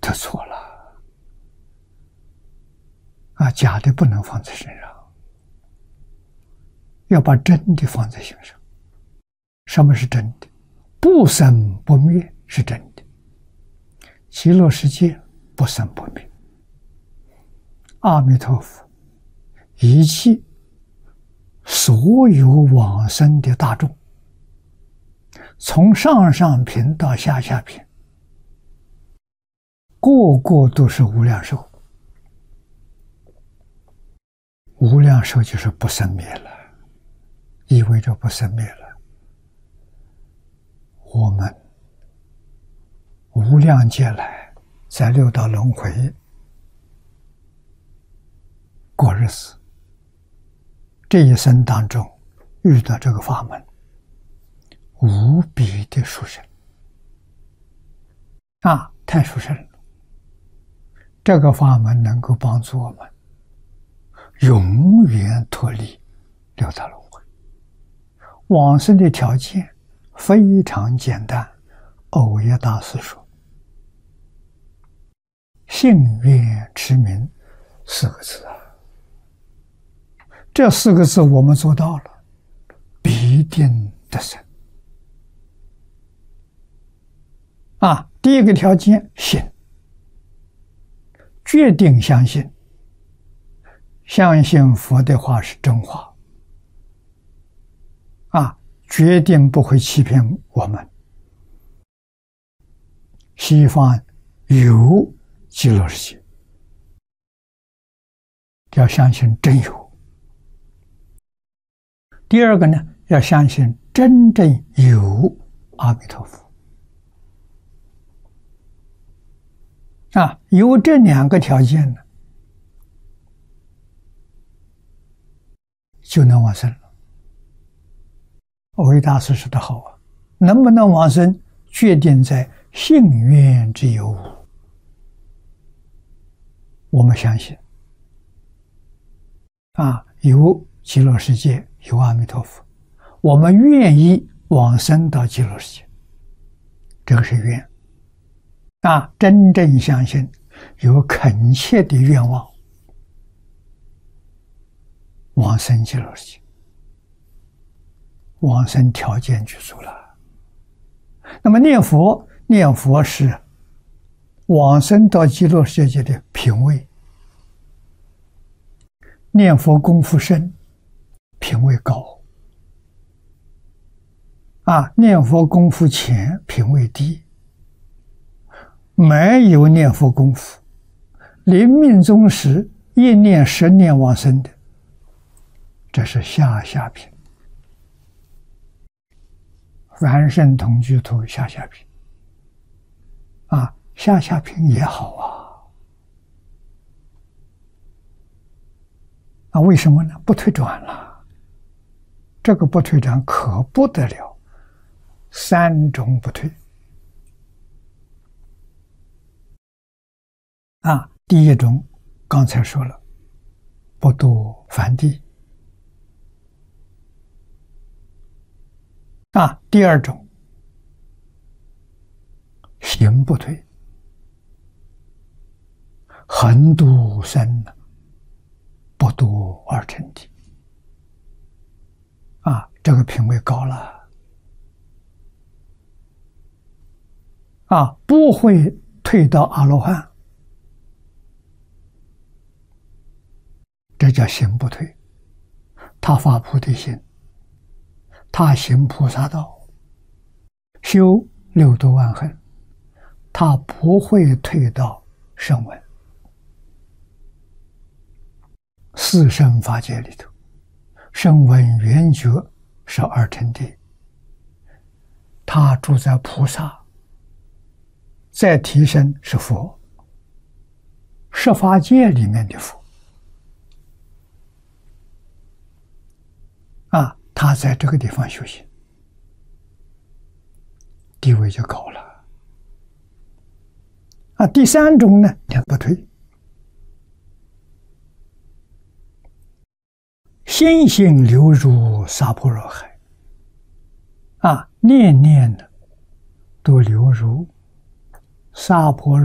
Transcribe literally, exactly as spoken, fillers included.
得错了啊！假的不能放在身上，要把真的放在心上。什么是真的？不生不灭是真的，极乐世界不生不灭。阿弥陀佛一切所有往生的大众，从上上品到下下品，个个都是无量寿。无量寿就是不生灭了，意味着不生灭了。我们无量劫来在六道轮回过日子，这一生当中遇到这个法门，无比的殊胜啊，太殊胜了！这个法门能够帮助我们永远脱离六道轮回。往生的条件非常简单，耦耶大师说：“信愿持名四个字啊，这四个字我们做到了，必定得生。啊，第一个条件信，决定相信，相信佛的话是真话，啊，决定不会欺骗我们。西方有极乐世界，要相信真有。第二个呢，要相信真正有阿弥陀佛。啊，有这两个条件呢，就能往生了。耦耶大师说得好啊，能不能往生，决定在信愿之有无。我们相信啊，有极乐世界，有阿弥陀佛，我们愿意往生到极乐世界，这个是愿啊，真正相信，有恳切的愿望往生极乐世界，往生条件具足了。那么念佛，念佛是往生到极乐世界的品位，念佛功夫深，品位高啊，念佛功夫浅，品位低。没有念佛功夫，临命终时一念十念往生的，这是下下品。凡圣同居土下下品啊，下下品也好啊。啊，为什么呢？不退转了，这个不退转可不得了，三种不退。啊，第一种刚才说了，不堕梵地。啊，第二种行不退，横度生不堕二乘地。啊，这个品位高了。啊，不会退到阿罗汉。这叫行不退，他发菩提心，他行菩萨道，修六度万行，他不会退到声闻四圣法界里头。声闻缘觉是二乘地，他住在菩萨，再提升是佛，十法界里面的佛。啊，他在这个地方修行，地位就高了。啊，第三种呢，念不退，心性流入娑婆若海，啊，念念呢都流入娑婆